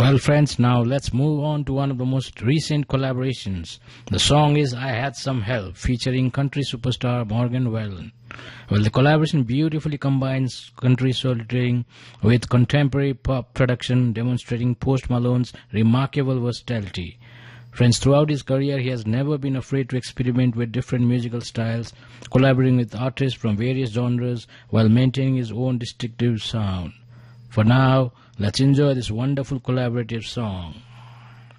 Well, friends, now let's move on to one of the most recent collaborations. The song is I Had Some Help, featuring country superstar Morgan Wallen. Well, the collaboration beautifully combines country songwriting with contemporary pop production, demonstrating Post Malone's remarkable versatility. Friends, throughout his career, he has never been afraid to experiment with different musical styles, collaborating with artists from various genres while maintaining his own distinctive sound. For now, let's enjoy this wonderful collaborative song.